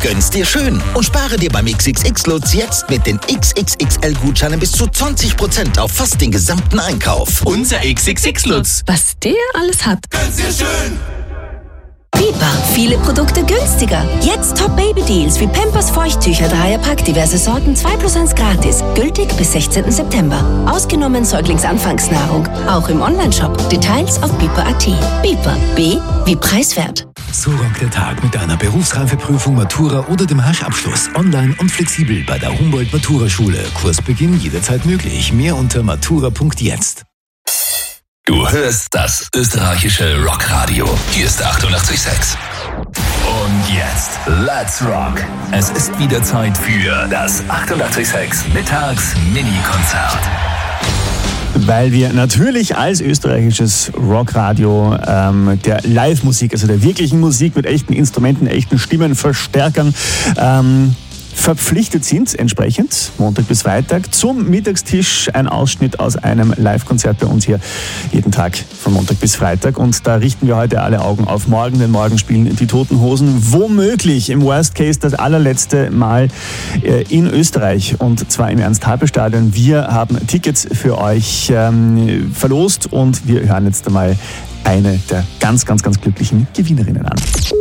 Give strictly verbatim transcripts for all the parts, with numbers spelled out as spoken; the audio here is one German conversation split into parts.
Gönn's dir schön und spare dir beim X X X-Lutz jetzt mit den X X X L-Gutscheinen bis zu zwanzig Prozent auf fast den gesamten Einkauf. Unser X X X-Lutz. Was der alles hat. Gönn's dir schön. Biber, viele Produkte günstiger. Jetzt Top-Baby-Deals wie Pampers Feuchttücher, Dreierpack, diverse Sorten, zwei plus eins gratis. Gültig bis sechzehnten September. Ausgenommen Säuglingsanfangsnahrung. Auch im Onlineshop. Details auf biber punkt at. Biber, B wie preiswert. So rockt der Tag mit einer Berufsreifeprüfung, Matura oder dem Haschabschluss. Online und flexibel bei der Humboldt-Matura-Schule. Kursbeginn jederzeit möglich. Mehr unter matura punkt jetzt. Du hörst das österreichische Rockradio. Hier ist achtundachtzig Komma sechs. Und jetzt, let's rock. Es ist wieder Zeit für das achtundachtzig Komma sechs Mittags-Mini-Konzert. Weil wir natürlich als österreichisches Rockradio ähm, der Live-Musik, also der wirklichen Musik mit echten Instrumenten, echten Stimmen, Verstärkern, ähm, verpflichtet sind, entsprechend, Montag bis Freitag, zum Mittagstisch ein Ausschnitt aus einem Live-Konzert bei uns hier jeden Tag von Montag bis Freitag. Und da richten wir heute alle Augen auf morgen, denn morgen spielen die Toten Hosen womöglich im Worst Case das allerletzte Mal äh, in Österreich und zwar im Ernst-Happel-Stadion. Wir haben Tickets für euch ähm, verlost und wir hören jetzt einmal eine der ganz, ganz, ganz glücklichen Gewinnerinnen an.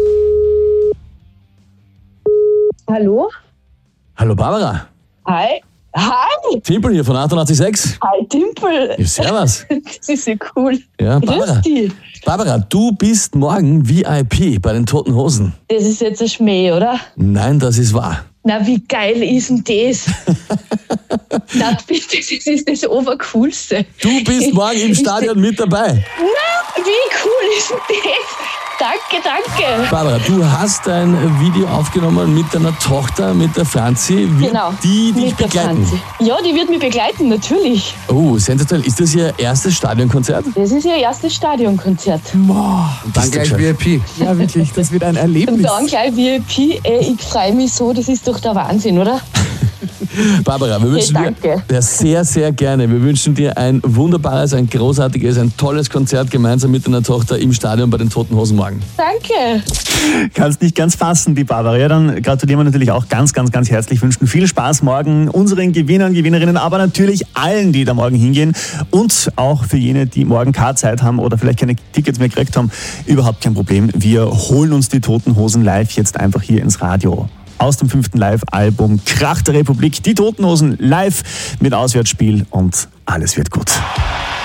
Hallo? Hallo Barbara. Hi. Hi. Timpel hier von achtundachtzig Komma sechs. Hi, Timpel. Ja, servus. Das ist ja cool. Ja, Barbara. Grüß dich. Barbara, du bist morgen V I P bei den Toten Hosen. Das ist jetzt ein Schmäh, oder? Nein, das ist wahr. Na, wie geil ist denn das? Na, das ist das Obercoolste. Du bist morgen im Stadion mit dabei. Na, wie cool ist denn das? Danke, danke. Barbara, du hast ein Video aufgenommen mit deiner Tochter, mit der Franzi. Wird Genau. die dich mit der begleiten? Franzi. Ja, die wird mich begleiten, natürlich. Oh, sensationell. Ist das ihr erstes Stadionkonzert? Das ist ihr erstes Stadionkonzert. Boah, Dann gleich V I P. Ja, wirklich, das wird ein Erlebnis. Und dann gleich V I P. Ey, ich freue mich so, das ist doch der Wahnsinn, oder? Barbara, wir wünschen hey, dir ja, sehr, sehr gerne. Wir wünschen dir ein wunderbares, ein großartiges, ein tolles Konzert gemeinsam mit deiner Tochter im Stadion bei den Toten Hosen morgen. Danke. Kannst nicht ganz fassen, die Barbara. Ja, dann gratulieren wir natürlich auch ganz, ganz, ganz herzlich. Wünschen viel Spaß morgen unseren Gewinnern, Gewinnerinnen, aber natürlich allen, die da morgen hingehen und auch für jene, die morgen keine Zeit haben oder vielleicht keine Tickets mehr gekriegt haben, überhaupt kein Problem. Wir holen uns die Toten Hosen live jetzt einfach hier ins Radio. Aus dem fünften Live-Album Krach der Republik. Die Toten Hosen live mit Auswärtsspiel und alles wird gut.